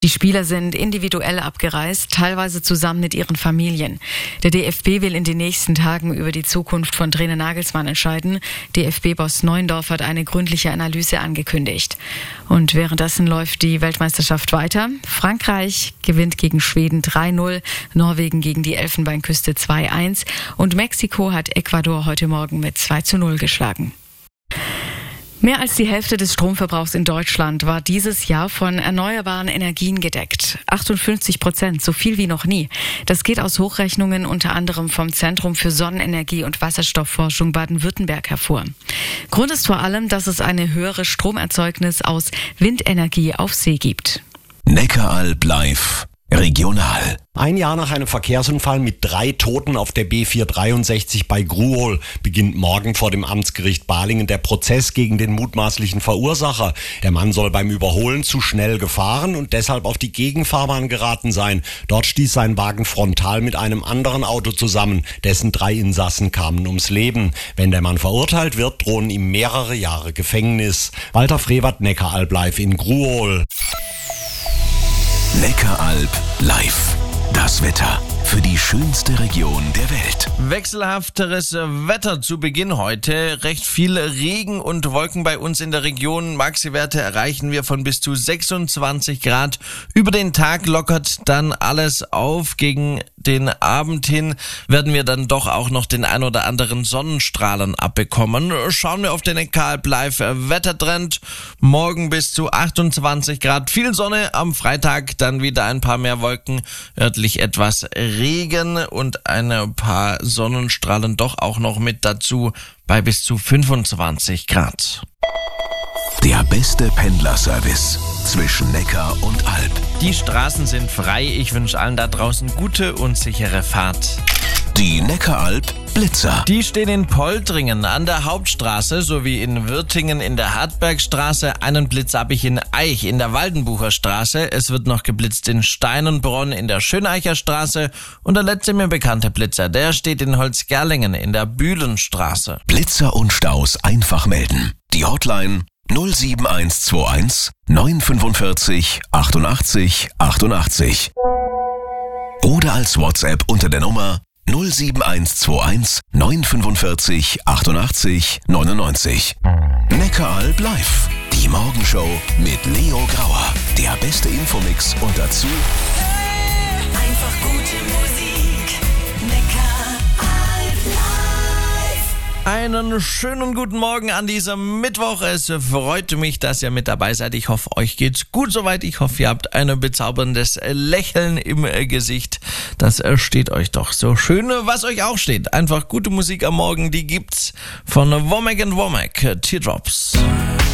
Die Spieler sind individuell abgereist, teilweise zusammen mit ihren Familien. Der DFB will in den nächsten Tagen über die Zukunft von Trainer Nagelsmann entscheiden. DFB-Boss Neuendorf hat eine gründliche Analyse angekündigt. Und währenddessen läuft die Weltmeisterschaft weiter. Frankreich gewinnt gegen Schweden 3-0, Norwegen gegen die Elfenbeinküste 2-1 und Mexiko hat Ecuador heute Morgen mit 2-0 geschlagen. Mehr als die Hälfte des Stromverbrauchs in Deutschland war dieses Jahr von erneuerbaren Energien gedeckt. 58%, so viel wie noch nie. Das geht aus Hochrechnungen unter anderem vom Zentrum für Sonnenenergie und Wasserstoffforschung Baden-Württemberg hervor. Grund ist vor allem, dass es eine höhere Stromerzeugnis aus Windenergie auf See gibt. Neckaralb live. Regional. Ein Jahr nach einem Verkehrsunfall mit 3 Toten auf der B463 bei Gruol beginnt morgen vor dem Amtsgericht Balingen der Prozess gegen den mutmaßlichen Verursacher. Der Mann soll beim Überholen zu schnell gefahren und deshalb auf die Gegenfahrbahn geraten sein. Dort stieß sein Wagen frontal mit einem anderen Auto zusammen. Dessen 3 Insassen kamen ums Leben. Wenn der Mann verurteilt wird, drohen ihm mehrere Jahre Gefängnis. Walter Frevert, Neckaralb live in Gruol. Neckaralb live. Das Wetter für die schönste Region der Welt. Wechselhafteres Wetter zu Beginn heute. Recht viel Regen und Wolken bei uns in der Region. Maxi-Werte erreichen wir von bis zu 26 Grad. Über den Tag lockert dann alles auf. Gegen den Abend hin werden wir dann doch auch noch den ein oder anderen Sonnenstrahlen abbekommen. Schauen wir auf den Neckaralb live Wettertrend. Morgen bis zu 28 Grad. Viel Sonne, am Freitag dann wieder ein paar mehr Wolken. Örtlich etwas Regen und ein paar Sonnenstrahlen doch auch noch mit dazu bei bis zu 25 Grad. Der beste Pendlerservice zwischen Neckar und Alb. Die Straßen sind frei. Ich wünsche allen da draußen gute und sichere Fahrt. Die Neckaralb Blitzer. Die stehen in Poltringen an der Hauptstraße sowie in Würtingen in der Hartbergstraße. Einen Blitz habe ich in Eich in der Waldenbucher Straße. Es wird noch geblitzt in Steinenbronn in der Schöneicher Straße. Und der letzte mir bekannte Blitzer, der steht in Holzgerlingen in der Bühlenstraße. Blitzer und Staus einfach melden. Die Hotline 07121 945 88 88. Oder als WhatsApp unter der Nummer 07121 945 88 99. Neckaralb live. Die Morgenshow mit Leo Grauer. Der beste Infomix und dazu einfach gute Musik. Neckaralb live. Einen schönen guten Morgen an diesem Mittwoch. Es freut mich, dass ihr mit dabei seid. Ich hoffe, euch geht's gut soweit. Ich hoffe, ihr habt ein bezauberndes Lächeln im Gesicht. Das steht euch doch so schön. Was euch auch steht, einfach gute Musik am Morgen, die gibt's von Womack & Womack, Teardrops.